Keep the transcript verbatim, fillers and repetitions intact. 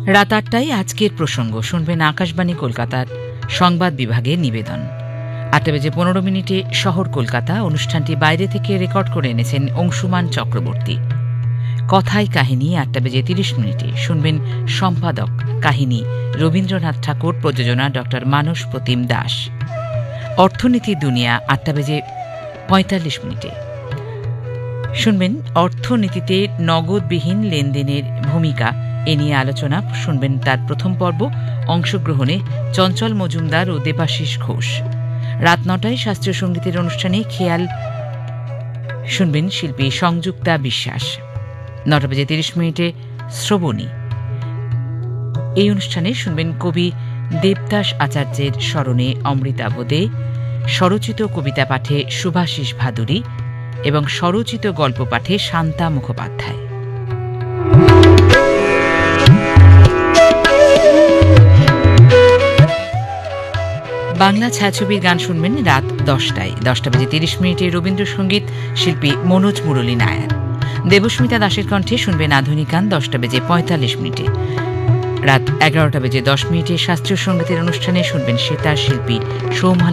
রাত আটটায় আজকের প্রসঙ্গ শুনবেন আকাশবাণী কলকাতার সংবাদ বিভাগের নিবেদন। আটটা বেজে পনেরো মিনিটে শহর কলকাতা অনুষ্ঠানটি বাইরে থেকে রেকর্ড করে এনেছেন অংশুমান চক্রবর্তী। কথায় কাহিনী আটটা বেজে তিরিশ মিনিটে শুনবেন সম্পাদক কাহিনী রবীন্দ্রনাথ ঠাকুর, প্রযোজনা ডক্টর মানস প্রতিম দাস। অর্থনীতির দুনিয়া আটটা বেজে পঁয়তাল্লিশ মিনিটে শুনবেন অর্থনীতিতে নগদবিহীন লেনদেনের ভূমিকা এ নিয়ে আলোচনা শুনবেন। তার প্রথম পর্ব অংশগ্রহণে চঞ্চল মজুমদার ও দেবাশিস ঘোষ। রাত নটায় শাস্ত্রীয় সঙ্গীতের অনুষ্ঠানে খেয়াল শুনবেন শিল্পী সংযুক্তা বিশ্বাস। নটা বেজে তিরিশ মিনিটে শ্রবণী। এই অনুষ্ঠানে শুনবেন কবি দেবদাস আচার্যের স্মরণে অমৃতাবোধে স্বরচিত কবিতা পাঠে শুভাশিস ভাদুরী এবং স্বরচিত গল্প পাঠে শান্তা মুখোপাধ্যায়। বাংলা ছায়াছবির গান শুনবেন রাত দশটায়। দশটা বেজে তিরিশ মিনিটে রবীন্দ্রসঙ্গীত শিল্পী মনোজ মুরলী নায়ার। দেবস্মিতা দাসের কণ্ঠে শুনবেন আধুনিক গান দশটা বেজে পঁয়তাল্লিশ মিনিটে। রাত এগারোটা বেজে দশ মিনিটে শাস্ত্রীয় সঙ্গীতের অনুষ্ঠানে শুনবেন সেতার শিল্পী সৌম্য